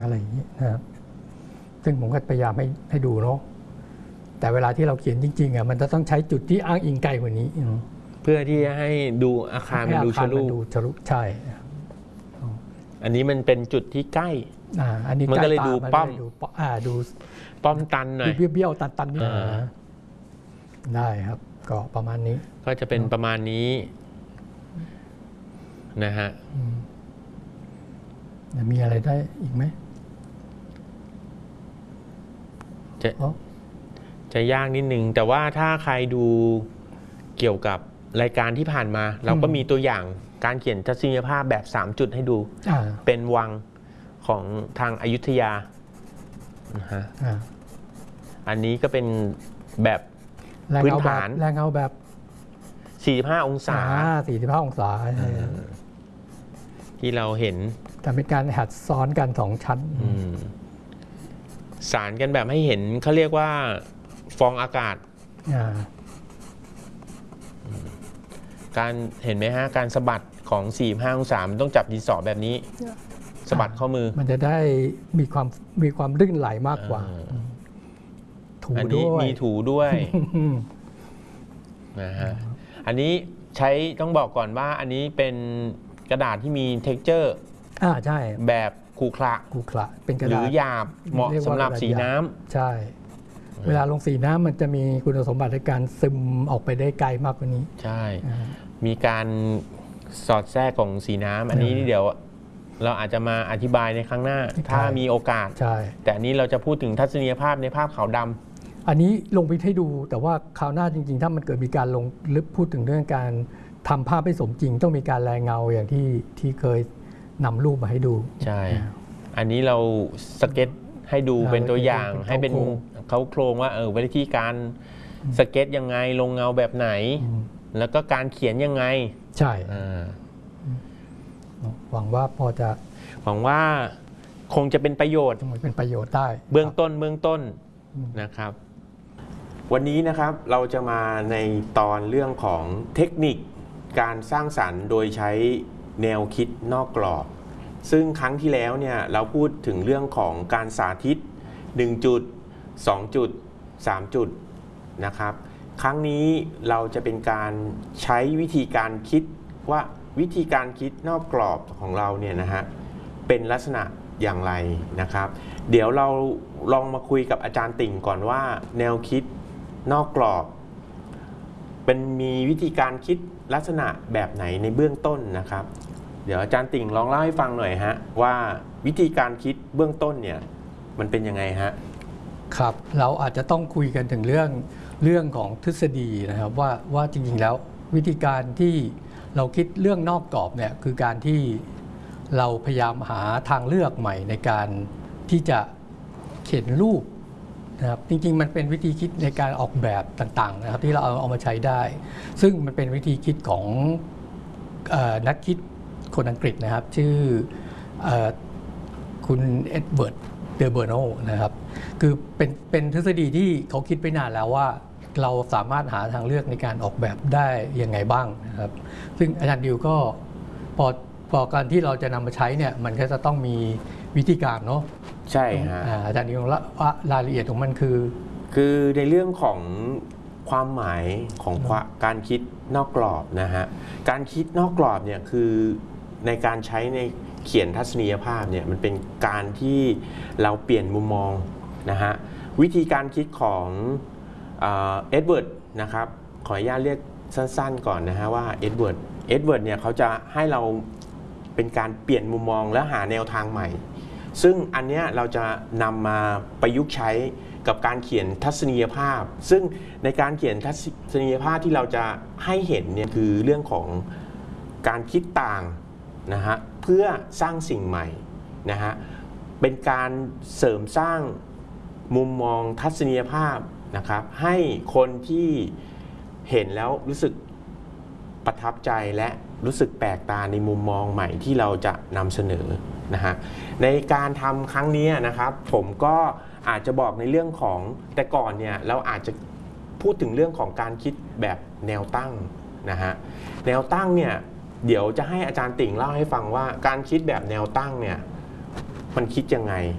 อะไรอย่างนี้นะครับซึ่งผมก็พยายามให้ดูเนาะแต่เวลาที่เราเขียนจริงๆมันจะต้องใช้จุดที่อ้างอิงไกลกว่านี้เพื่อที่จะให้ดูอาคารมันดูทะลุใช่อันนี้มันเป็นจุดที่ใกล้อันนี้มันก็เลยดูป้อมดูป้อมตันหน่อยเบี้ยวตันนี่ได้ครับก็ประมาณนี้ก็จะเป็นประมาณนี้นะฮะมีอะไรได้อีกไหมจะยากนิดนึงแต่ว่าถ้าใครดูเกี่ยวกับรายการที่ผ่านมาเราก็มีตัวอย่างการเขียนทัศนียภาพแบบ3จุดให้ดูเป็นวังของทางอยุธยานะฮะอันนี้ก็เป็นแบบพื้นฐานแรงเงาแบบ 45 องศา 45 องศาที่เราเห็นแต่เป็นการหัดซ้อนกัน2ชั้นสารกันแบบให้เห็นเขาเรียกว่าฟองอากาศการเห็นไหมฮะการสะบัดของ45 องศามันต้องจับดินสอแบบนี้สะบัดข้อมือมันจะได้มีความลื่นไหลมากกว่าถูด้วยมีถูด้วยนะฮะอันนี้ใช้ต้องบอกก่อนว่าอันนี้เป็นกระดาษที่มีเท็กเจอร์ใช่แบบขรุขระเป็นกระดาษหรือหยาบเหมาะสำหรับสีน้ำใช่เวลาลงสีน้ำมันจะมีคุณสมบัติในการซึมออกไปได้ไกลมากกว่านี้ใช่มีการสอดแทรกของสีน้ำอันนี้เดี๋ยวเราอาจจะมาอธิบายในครั้งหน้าถ้ามีโอกาสแต่อันนี้เราจะพูดถึงทัศนียภาพในภาพขาวดำอันนี้ลงไปให้ดูแต่ว่าคราวหน้าจริงๆถ้ามันเกิดมีการลงลึกพูดถึงเรื่องการทำภาพให้สมจริงต้องมีการแรงเงาอย่างที่เคยนำรูปมาให้ดูใช่อันนี้เราสเก็ตให้ดูเป็นตัวอย่างให้เป็นเขาโครงว่าวิธีการสเก็ตยังไงลงเงาแบบไหนแล้วก็การเขียนยังไงใช่หวังว่าหวังว่าคงจะเป็นประโยชน์ได้เบื้องต้นนะครับวันนี้นะครับเราจะมาในตอนเรื่องของเทคนิคการสร้างสรรค์โดยใช้แนวคิดนอกกรอบซึ่งครั้งที่แล้วเนี่ยเราพูดถึงเรื่องของการสาธิต1จุด2จุด3จุดนะครับครั้งนี้เราจะเป็นการใช้วิธีการคิดว่าวิธีการคิดนอกกรอบของเราเนี่ยนะฮะเป็นลักษณะอย่างไรนะครับเดี๋ยวเราลองมาคุยกับอาจารย์ติ่งก่อนว่าแนวคิดนอกกรอบมีวิธีการคิดลักษณะแบบไหนในเบื้องต้นนะครับเดี๋ยวอาจารย์ติ่งลองเล่าให้ฟังหน่อยฮะว่าวิธีการคิดเบื้องต้นเนี่ยมันเป็นยังไงฮะครับเราอาจจะต้องคุยกันถึงเรื่องของทฤษฎีนะครับว่าจริงๆแล้ววิธีการที่เราคิดเรื่องนอกกรอบเนี่ยคือการที่เราพยายามหาทางเลือกใหม่ในการที่จะเขียนรูปนะครับจริงๆมันเป็นวิธีคิดในการออกแบบต่างๆนะครับที่เราเอามาใช้ได้ซึ่งมันเป็นวิธีคิดของนักคิดคนอังกฤษนะครับชื่อคุณเอ็ดเวิร์ดเดอเบอร์โนนะครับคือเป็นทฤษฎีที่เขาคิดไปนานแล้วว่าเราสามารถหาทางเลือกในการออกแบบได้ยังไงบ้างนะครับซึ่งอาจารย์ดิวก็พอการที่เราจะนำมาใช้เนี่ยมันก็จะต้องมีวิธีการเนาะใช่ฮะอาจารย์ดิวว่ารายละเอียดของมันคือในเรื่องของความหมายของการคิดนอกกรอบนะฮะการคิดนอกกรอบเนี่ยคือในการใช้ในเขียนทัศนียภาพเนี่ยมันเป็นการที่เราเปลี่ยนมุมมองนะฮะวิธีการคิดของเอ็ดเวิร์ดนะครับขออนุญาตเรียกสั้นๆก่อนนะฮะว่าเอ็ดเวิร์ดเนี่ยเขาจะให้เราเป็นการเปลี่ยนมุมมองและหาแนวทางใหม่ซึ่งอันเนี้ยเราจะนำมาประยุกต์ใช้กับการเขียนทัศนียภาพซึ่งในการเขียนทัศนียภาพที่เราจะให้เห็นเนี่ยคือเรื่องของการคิดต่างนะฮะเพื่อสร้างสิ่งใหม่นะฮะเป็นการเสริมสร้างมุมมองทัศนียภาพนะครับให้คนที่เห็นแล้วรู้สึกประทับใจและรู้สึกแปลกตาในมุมมองใหม่ที่เราจะนำเสนอนะฮะในการทำครั้งนี้นะครับผมก็อาจจะบอกในเรื่องของแต่ก่อนเนี่ยเราอาจจะพูดถึงเรื่องของการคิดแบบแนวตั้งนะฮะแนวตั้งเนี่ยเดี๋ยวจะให้อาจารย์ติ่งเล่าให้ฟังว่าการคิดแบบแนวตั้งเนี่ยมันคิดยังไง